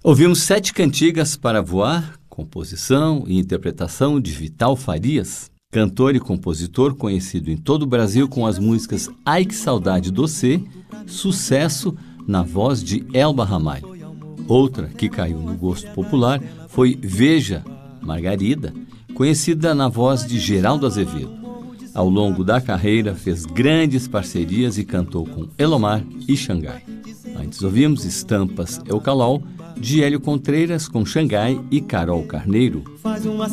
Ouvimos Sete Cantigas para Voar, composição e interpretação de Vital Farias, cantor e compositor conhecido em todo o Brasil com as músicas Ai Que Saudade Docê, sucesso na voz de Elba Ramalho. Outra que caiu no gosto popular foi Veja, Margarida, conhecida na voz de Geraldo Azevedo. Ao longo da carreira, fez grandes parcerias e cantou com Elomar e Xangai. Antes ouvimos Estampas Eucalol, de Hélio Contreiras com Xangai e Carol Carneiro.